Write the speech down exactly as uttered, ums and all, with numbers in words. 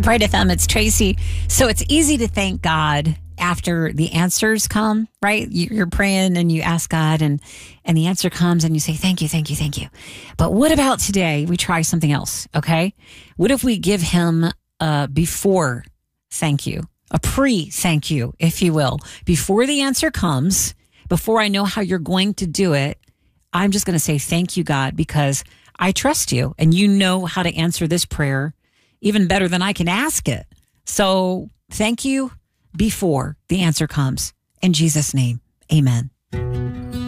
Right, F M, it's Tracy. So it's easy to thank God after the answers come, right? You're praying and you ask God and, and the answer comes and you say, thank you, thank you, thank you. But what about today? We try something else, okay? What if we give him a before thank you, a pre-thank you, if you will? Before the answer comes, before I know how you're going to do it, I'm just going to say thank you, God, because I trust you and you know how to answer this prayer even better than I can ask it. So thank you before the answer comes. In Jesus' name, amen.